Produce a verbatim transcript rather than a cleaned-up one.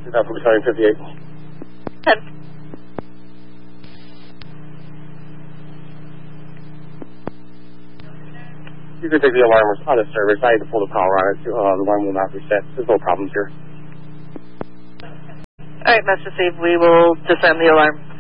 That's for starting fifty-eight. ten. You can take the alarm out of service. I had to pull the power on it. Uh, the alarm will not reset. There's no problems here. All right, Master Steve, we will disarm the alarm.